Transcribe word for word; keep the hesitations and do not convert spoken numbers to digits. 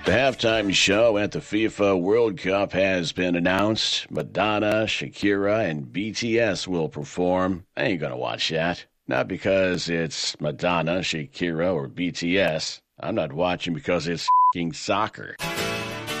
The halftime show at the FIFA World Cup has been announced. Madonna, Shakira, and B T S will perform. I ain't gonna watch that. Not because it's Madonna, Shakira, or B T S. I'm not watching because it's f***ing soccer.